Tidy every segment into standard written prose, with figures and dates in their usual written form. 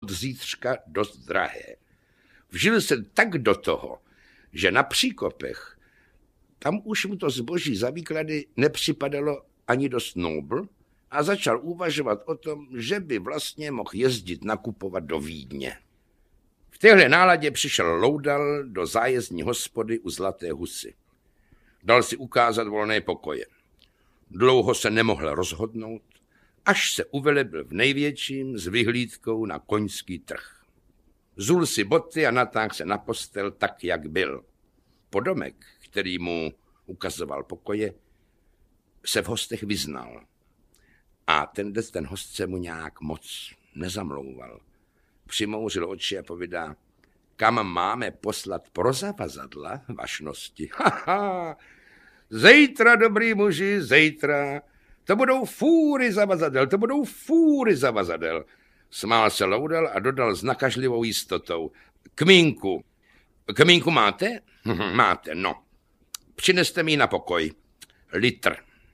od zítřka dost drahé. Vžil se tak do toho, že na příkopech tam už mu to zboží za výklady nepřipadalo ani dost nobl a začal uvažovat o tom, že by vlastně mohl jezdit nakupovat do Vídně. V téhle náladě přišel Loudal do zájezdní hospody u Zlaté husy. Dal si ukázat volné pokoje. Dlouho se nemohl rozhodnout, až se uvelebil v největším s vyhlídkou na koňský trh. Zul si boty a natáhl se na postel tak, jak byl. Podomek, který mu ukazoval pokoje, se v hostech vyznal. A ten host se mu nějak moc nezamlouval. Přimouřil oči a povídá, kam máme poslat pro zavazadla, vašnosti. Haha, zítra, dobrý muži, zítra. To budou fůry zavazadel. Smál se Loudal a dodal s nakažlivou jistotou. Kmínku. Kmínku máte? Máte, no. Přineste mi ji na pokoj. Litr.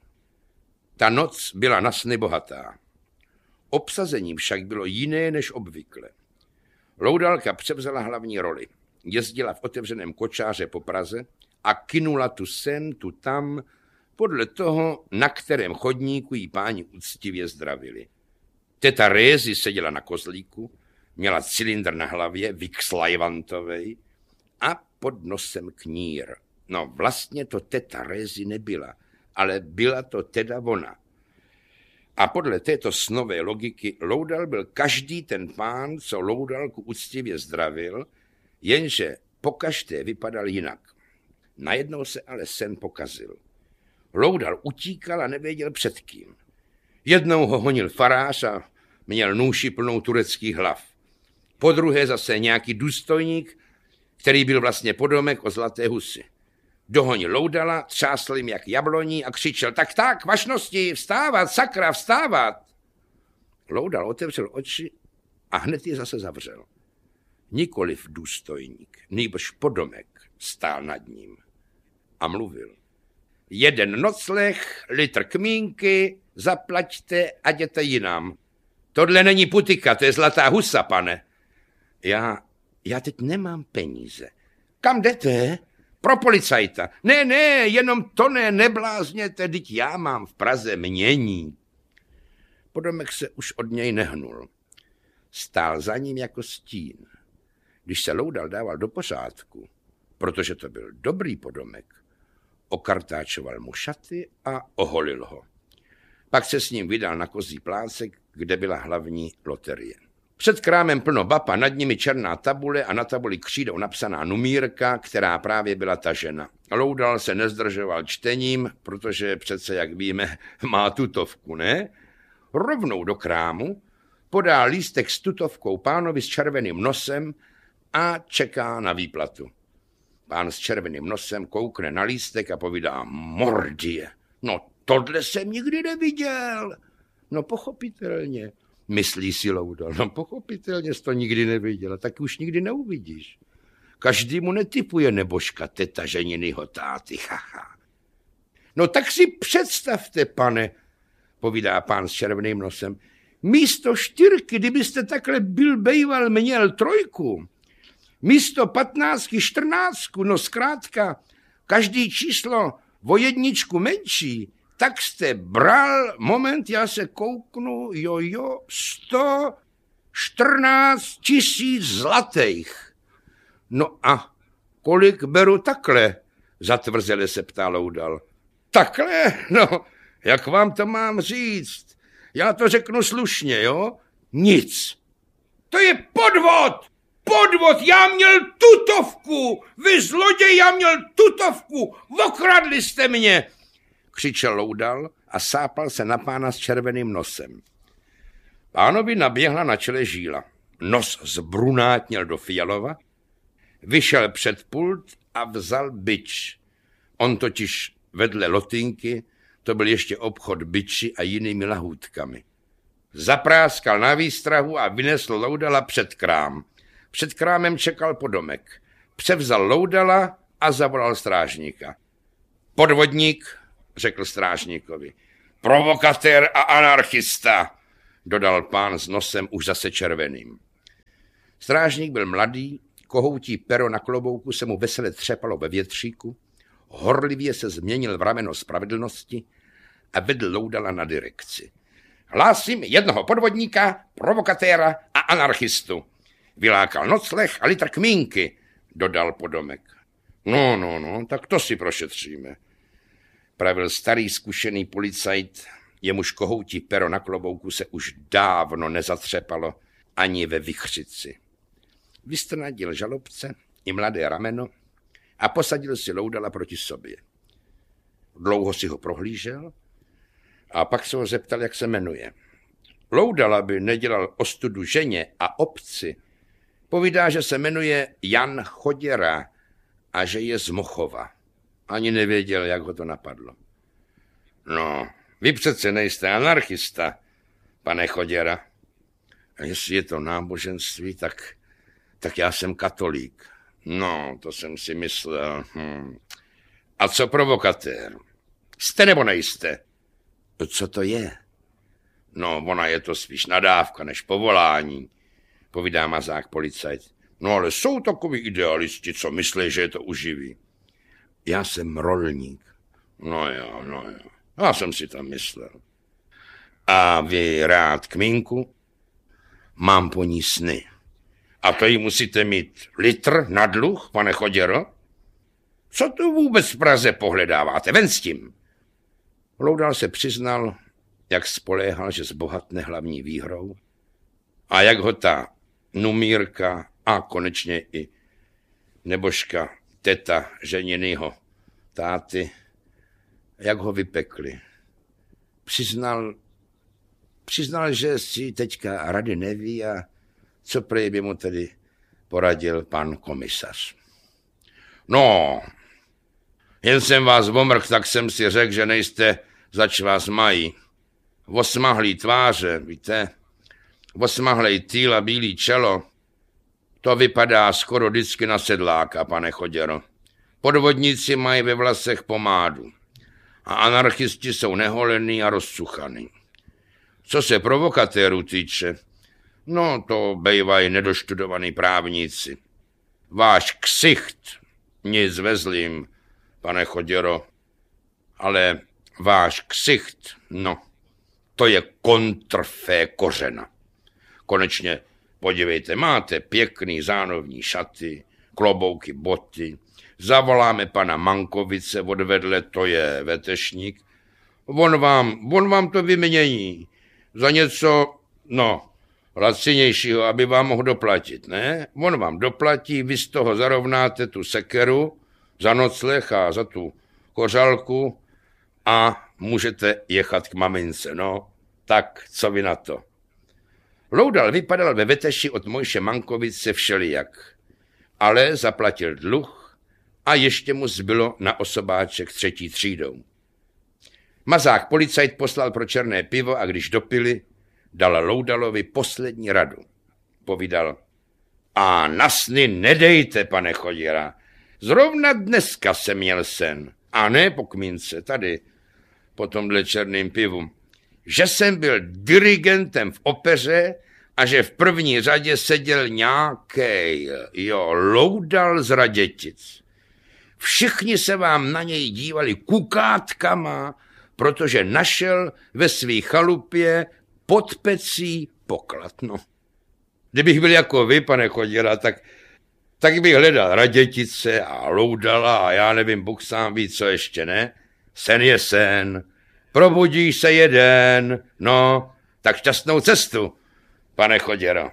Ta noc byla na sny bohatá. Obsazení však bylo jiné než obvykle. Loudalka převzala hlavní roli. Jezdila v otevřeném kočáře po Praze a kynula tu sem, tu tam, podle toho, na kterém chodníku jí páni úctivě zdravili. Teta Rézy seděla na kozlíku, měla cylindr na hlavě, Vixlajvantovej, a pod nosem knír. No vlastně to teta Rézy nebyla, ale byla to teda ona. A podle této snové logiky Loudal byl každý ten pán, co Loudalku úctivě zdravil, jenže pokaždé vypadal jinak. Najednou se ale sen pokazil. Loudal utíkal a nevěděl před kým. Jednou ho honil farář a měl nůši plnou tureckých hlav. Podruhé zase nějaký důstojník, který byl vlastně podomek o Zlaté husy. Dohonil Loudala, třásl jim jak jabloní a křičel, tak, vašnosti, vstávat, sakra, vstávat. Loudal otevřel oči a hned je zase zavřel. Nikoliv důstojník, nýbrž podomek stál nad ním a mluvil. Jeden nocleh, litr kmínky, zaplaťte a jděte jinam. Tohle není putika, to je Zlatá husa, pane. Já teď nemám peníze. Kam jdete? Pro policajta. Ne, jenom to neblázněte, teď já mám v Praze mění. Podomek se už od něj nehnul. Stál za ním jako stín. Když se Loudal dával do pořádku, protože to byl dobrý podomek, okartáčoval mu šaty a oholil ho. Pak se s ním vydal na Kozí plácek, kde byla hlavní loterie. Před krámem plno bab a nad nimi černá tabule a na tabuli křídou napsaná numírka, která právě byla tažena. Loudal se nezdržoval čtením, protože přece, jak víme, má tutovku, ne? Rovnou do krámu podá lístek s tutovkou pánovi s červeným nosem a čeká na výplatu. Pán s červeným nosem koukne na lístek a povídá, mordie, no tohle jsem nikdy neviděl. No pochopitelně, myslí si Loudal, no pochopitelně jsi to nikdy neviděl, tak už nikdy neuvidíš. Každý mu netipuje nebožka teta ženinýho táty, haha. No tak si představte, pane, povídá pán s červeným nosem, místo 4, kdybyste takhle byl bejval měl 3, místo 15, 14, no zkrátka, každý číslo o 1 menší, tak jste bral, moment, já se kouknu, 114 000 zlatých. No a kolik beru takhle? Zatvrzele se ptá Loudal. Takhle? No, jak vám to mám říct? Já to řeknu slušně, jo? Nic. To je podvod! Podvod, já měl tutovku! Vy zloděj, já měl tutovku! Okradli jste mě! Křičel Loudal a sápal se na pána s červeným nosem. Pánovi naběhla na čele žíla. Nos zbrunátněl do fialova, vyšel před pult a vzal bič. On totiž vedle lotinky, to byl ještě obchod biči a jinými lahůdkami. Zapráskal na výstrahu a vynesl Loudala před krám. Před krámem čekal podomek. Převzal Loudala a zavolal strážníka. Podvodník, řekl strážníkovi. Provokatér a anarchista, dodal pán s nosem už zase červeným. Strážník byl mladý, kohoutí pero na klobouku se mu vesele třepalo ve větříku, horlivě se změnil v rameno spravedlnosti a vedl Loudala na direkci. Hlásím jednoho podvodníka, provokatéra a anarchistu. Vylákal nocleh a litr kmínky, dodal podomek. No, tak to si prošetříme, pravil starý zkušený policajt, jemuž kohoutí pero na klobouku se už dávno nezatřepalo ani ve vichřici. Vystrnadil žalobce i mladé rameno a posadil si Loudala proti sobě. Dlouho si ho prohlížel a pak se ho zeptal, jak se jmenuje. Loudal, aby nedělal ostudu ženě a obci, povídá, že se jmenuje Jan Choděra a že je z Mochova. Ani nevěděl, jak ho to napadlo. No, vy přece nejste anarchista, pane Choděra. A jestli je to náboženství, tak já jsem katolík. No, to jsem si myslel. A co provokatér? Jste nebo nejste? Co to je? No, ona je to spíš nadávka než povolání, povídá mazák policajt. No, ale jsou takoví idealisti, co myslí, že je to uživí. Já jsem rolník. No jo. Já jsem si tam myslel. A vy rád kmínku? Mám po ní sny. A to jí musíte mít litr na dluh, pane Choděro? Co tu vůbec v Praze pohledáváte? Ven s tím. Loudal se přiznal, jak spoléhal, že zbohatne hlavní výhrou a jak ho ta numírka a konečně i nebožka teta ženinýho táty, jak ho vypekli. Přiznal, že si teďka rady neví a co prej by mu tedy poradil pan komisař. No, jen jsem vás omrk, tak jsem si řekl, že nejste, zač vás mají. Osmahlý tváře, víte, osmahlej týl a bílý čelo, to vypadá skoro vždycky na sedláka, pane Choděro. Podvodníci mají ve vlasech pomádu a anarchisti jsou neholení a rozcuchaný. Co se provokatérů týče, no to bejvají nedoštudovaný právníci. Váš ksicht, nic vezlým, pane Choděro, ale váš ksicht, no, to je kontrfé kořena. Konečně, podívejte, máte pěkný zánovní šaty, klobouky, boty, zavoláme pana Mankovice odvedle, to je vetešník, on vám to vymění za něco, no, lacinějšího, aby vám mohl doplatit, ne? On vám doplatí, vy z toho zarovnáte tu sekeru za nocleh a za tu kořálku a můžete jechat k mamince, no. Tak, co vy na to? Loudal vypadal ve veteši od Mojše Mankovice všelijak, ale zaplatil dluh a ještě mu zbylo na osobáček 3. třídou. Mazák policajt poslal pro černé pivo a když dopili, dal Loudalovi poslední radu. Povídal, a na sny nedejte, pane Choděra, zrovna dneska jsem měl sen, a ne po kmínce, tady, po tomhle černým pivu, že jsem byl dirigentem v opeře a že v první řadě seděl nějaký, Loudal z Radětic. Všichni se vám na něj dívali kukátkama, protože našel ve svý chalupě pod pecí poklad. No. Kdybych byl jako vy, pane Choděra, tak bych hledal Radětice a Loudala a já nevím, Bůh sám ví, co ještě, ne? Sen je sen, probudíš se jeden, no, tak šťastnou cestu, pane Choděro.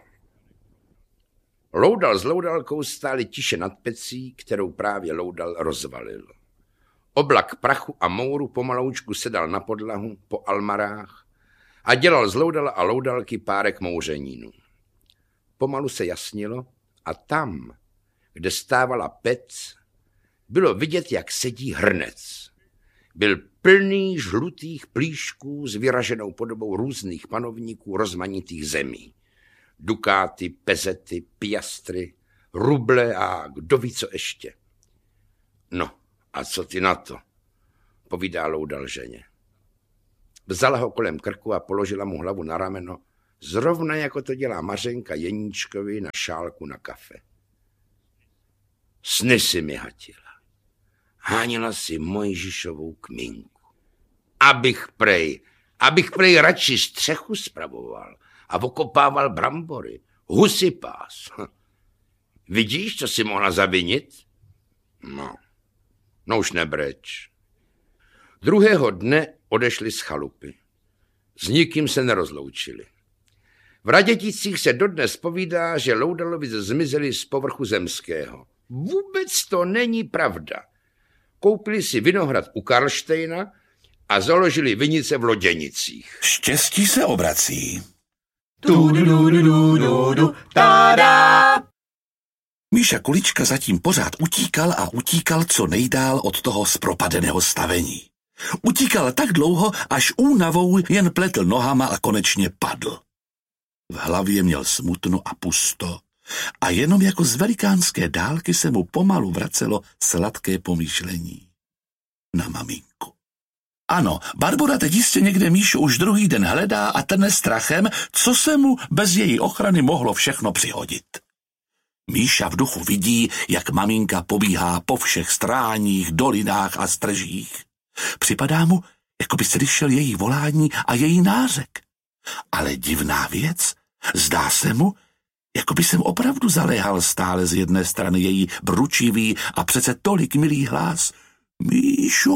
Loudal s Loudalkou stáli tiše nad pecí, kterou právě Loudal rozvalil. Oblak prachu a mouru pomaloučku sedal na podlahu po almarách a dělal z Loudala a Loudalky párek mouřeninu. Pomalu se jasnilo a tam, kde stávala pec, bylo vidět, jak sedí hrnec. Byl plný žlutých plíšků s vyraženou podobou různých panovníků rozmanitých zemí. Dukáty, pezety, piastry, ruble a kdo ví co ještě. No, a co ty na to? Povídá Loudal ženě. Vzala ho kolem krku a položila mu hlavu na rameno Zrovna jako to dělá Mařenka Jeníčkovi na šálku na kafe. Sny si mi hatila. Hánila si Mojžišovou kminku. Abych prej radši střechu spravoval a okopával brambory. Husy pás. Vidíš, co si mohla zavinit? No už nebreč. Druhého dne odešli z chalupy. S nikým se nerozloučili. V Raděticích se dodnes povídá, že Loudalovi zmizeli z povrchu zemského. Vůbec to není pravda. Koupili si vinohrad u Karlštejna a založili vinice v Loděnicích. Štěstí se obrací. Míša Kulička zatím pořád utíkal co nejdál od toho zpropadeného stavení. Utíkal tak dlouho, až únavou jen pletl nohama a konečně padl. V hlavě měl smutno a pusto a jenom jako z velikánské dálky se mu pomalu vracelo sladké pomýšlení na maminku. Ano, Barbora teď jistě někde Míšu už druhý den hledá a trne strachem, co se mu bez její ochrany mohlo všechno přihodit. Míša v duchu vidí, jak maminka pobíhá po všech stráních, dolinách a stržích. Připadá mu, jako by slyšel její volání a její nářek. Ale divná věc, zdá se mu, jako by jsem opravdu zaléhal stále z jedné strany její bručivý a přece tolik milý hlas. Míšo,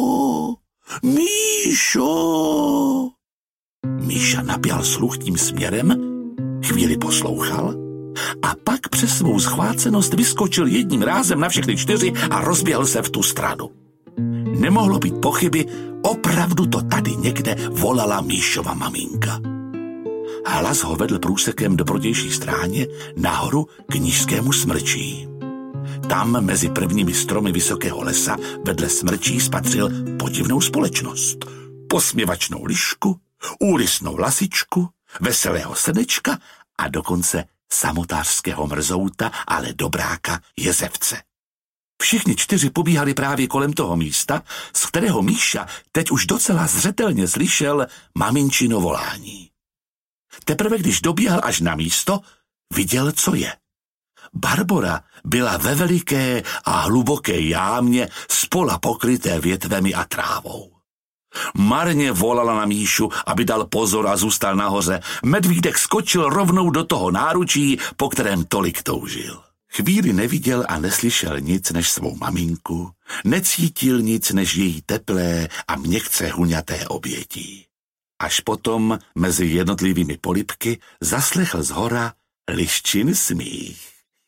Míšo. Míša napěl sluch tím směrem, chvíli poslouchal a pak přes svou schvácenost vyskočil jedním rázem na všechny 4 a rozběhl se v tu stranu. Nemohlo být pochyby, opravdu to tady někde volala Míšova maminka. Hlas ho vedl průsekem do protější stráně nahoru k Nížskému smrčí. Tam mezi prvními stromy vysokého lesa vedle smrčí spatřil podivnou společnost. Posměvačnou lišku, úlisnou lasičku, veselého srnečka a dokonce samotářského mrzouta, ale dobráka Jezevce. Všichni 4 pobíhali právě kolem toho místa, z kterého Míša teď už docela zřetelně slyšel maminčino volání. Teprve když dobíhal až na místo, viděl, co je. Barbora byla ve veliké a hluboké jámě spola pokryté větvemi a trávou. Marně volala na Míšu, aby dal pozor a zůstal nahoře. Medvídek skočil rovnou do toho náručí, po kterém tolik toužil. Chvíli neviděl a neslyšel nic než svou maminku, necítil nic než její teplé a měkce huňaté obětí. Až potom mezi jednotlivými polibky zaslechl zhora liščin smích.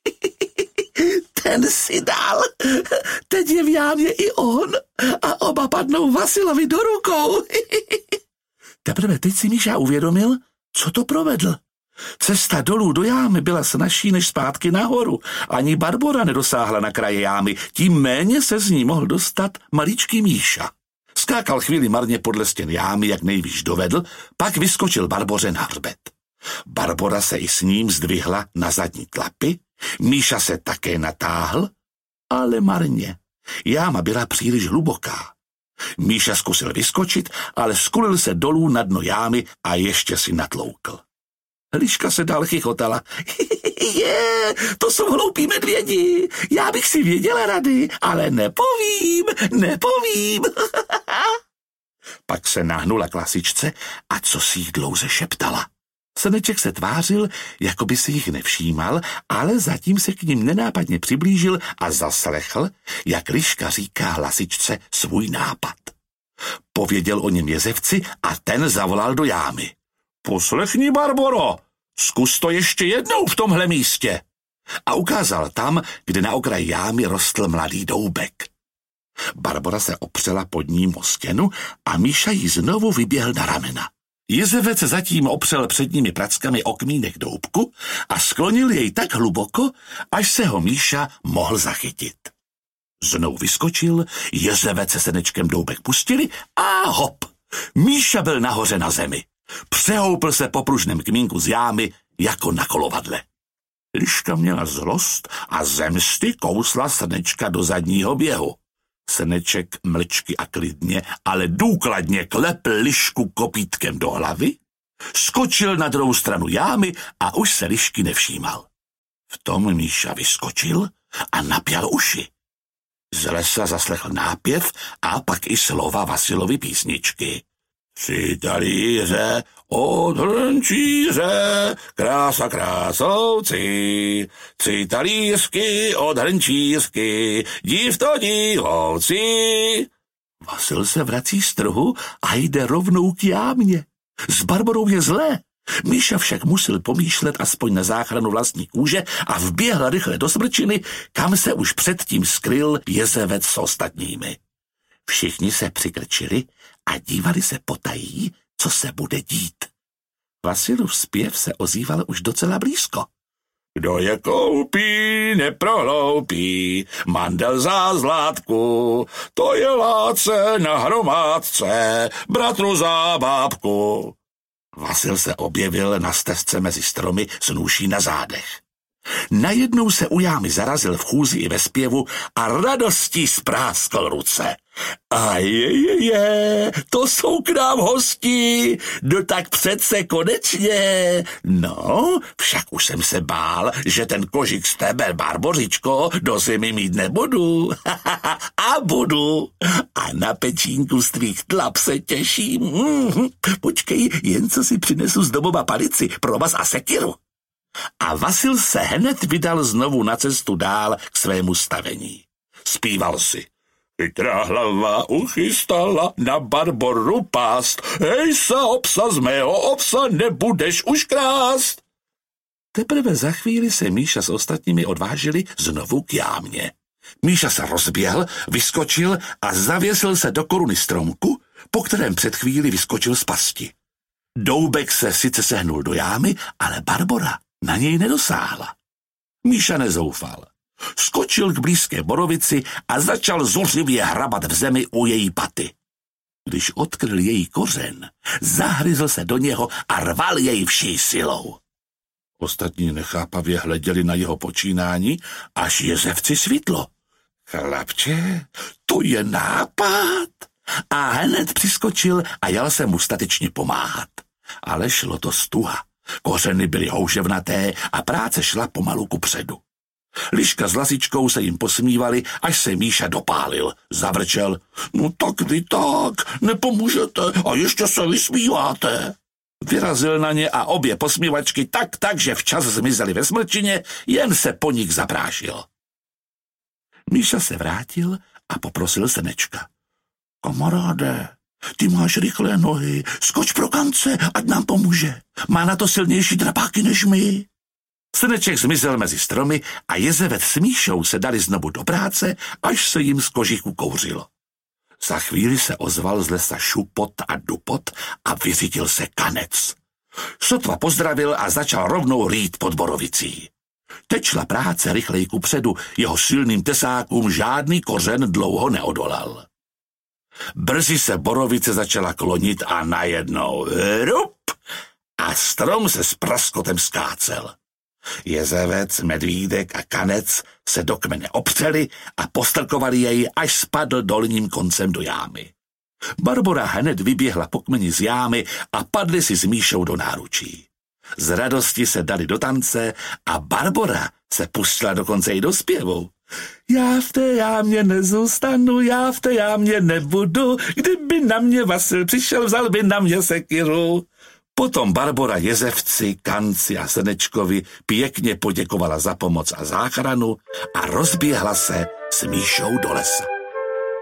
Ten si dal, teď je v jámě i on a oba padnou Vasilovi do rukou. Teprve teď si Míša uvědomil, co to provedl. Cesta dolů do jámy byla snazší než zpátky nahoru. Ani Barbora nedosáhla na kraje jámy, tím méně se z ní mohl dostat maličký Míša. Skákal chvíli marně podle stěn jámy, jak nejvíš dovedl, pak vyskočil Barboře na hřbet. Barbora se i s ním zdvihla na zadní tlapy, Míša se také natáhl, ale marně. Jáma byla příliš hluboká. Míša zkusil vyskočit, ale skulil se dolů na dno jámy a ještě si natloukl. Liška se dál chichotala. To jsou hloupí medvědi, já bych si věděla rady, ale nepovím. Pak se nahnula k lasičce a co si jí dlouze šeptala. Srneček se tvářil, jako by si jich nevšímal, ale zatím se k ním nenápadně přiblížil a zaslechl, jak liška říká lasičce svůj nápad. Pověděl o něm Jezevci a ten zavolal do jámy. Poslechni, Barboro, zkus to ještě jednou v tomhle místě. A ukázal tam, kde na okraji jámy rostl mladý doubek. Barbora se opřela pod ním o stěnu a Míša jí znovu vyběhl na ramena. Jezevec zatím opřel předními prackami o kmínek doubku a sklonil jej tak hluboko, až se ho Míša mohl zachytit. Znovu vyskočil, Jezevec se srnečkem doubek pustili a hop! Míša byl nahoře na zemi. Přehoupl se po pružném kmínku z jámy jako na kolovadle. Liška měla zlost a zemsty kousla srnečka do zadního běhu. Srneček mlčky a klidně, ale důkladně klepl lišku kopítkem do hlavy Skočil na druhou stranu jámy a už se lišky nevšímal. V tom Míša vyskočil a napěl uši. Z lesa zaslechl nápěv a pak i slova Vasilovy písničky. 3 talíře od hrnčíře, krása krásouci, 3 talířky od hrnčířky, div to divouci. Vasil se vrací z trhu a jde rovnou k jámě. S Barborou je zlé. Míša však musel pomýšlet aspoň na záchranu vlastní kůže a vběhl rychle do smrčiny, kam se už předtím skryl Jezevec s ostatními. Všichni se přikrčili a dívali se potají, co se bude dít. Vasilův zpěv se ozýval už docela blízko. Kdo je koupí, neprohloupí, mandel za zlátku, to je láce na hromádce, bratru za bábku. Vasil se objevil na stezce mezi stromy s nůší na zádech. Najednou se u jámy zarazil v chůzi i ve zpěvu a radostí spráskl ruce. A je, to jsou k nám hosti, no tak přece konečně. No, však už jsem se bál, že ten kožik z tebe, Barbořičko, do zimy mít nebudu. A budu. A na pečínku z tvých tlap se těším. Počkej, jen co si přinesu z domova palici, provaz a sekiru. A Vasil se hned vydal znovu na cestu dál k svému stavení. Zpíval si. Chytrá hlava uchystala na Barboru pást. Hejsa, obsa z mého obsa, nebudeš už krást. Teprve za chvíli se Míša s ostatními odvážili znovu k jámě. Míša se rozběhl, vyskočil a zavěsil se do koruny stromku, po kterém před chvíli vyskočil z pasti. Doubek se sice sehnul do jámy, ale Barbora na něj nedosáhla. Míša nezoufal. Skočil k blízké borovici a začal zuřivě hrabat v zemi u její paty. Když odkryl její kořen, zahryzl se do něho a rval jej vší silou. Ostatní nechápavě hleděli na jeho počínání, až Jezevci svítlo. Chlapče, to je nápad. A hned přiskočil a jel se mu statečně pomáhat. Ale šlo to stuha. Kořeny byly houževnaté a práce šla pomalu kupředu. Liška s Lasičkou se jim posmívali, až se Míša dopálil. Zavrčel. No tak vy tak, nepomůžete a ještě se vysmíváte. Vyrazil na ně a obě posmívačky tak, že včas zmizely ve smrčině, jen se po nich zaprášil. Míša se vrátil a poprosil Senečka. Kamaráde, ty máš rychlé nohy, skoč pro kance, ať nám pomůže. Má na to silnější drapáky než my. Seneček zmizel mezi stromy a Jezevec s Míšou se dali znovu do práce, až se jim z kožichu kouřilo. Za chvíli se ozval z lesa šupot a dupot a vyřítil se Kanec. Sotva pozdravil a začal rovnou rýt pod borovicí. Teď šla práce rychleji kupředu, jeho silným tesákům žádný kořen dlouho neodolal. Brzy se borovice začala klonit a najednou rup a strom se s praskotem skácel. Jezevec, Medvídek a Kanec se do kmene opřeli a postrkovali jej, až spadl dolním koncem do jámy. Barbora hned vyběhla po kmeni z jámy a padli si s Míšou do náručí. Z radosti se dali do tance a Barbora se pustila dokonce i do zpěvu. Já v té jámě nezůstanu, já v té jámě nebudu, kdyby na mě Vasil přišel, vzal by na mě sekiru. Potom Barbora Jezevci, Kanci a Senečkovi pěkně poděkovala za pomoc a záchranu a rozběhla se s Míšou do lesa.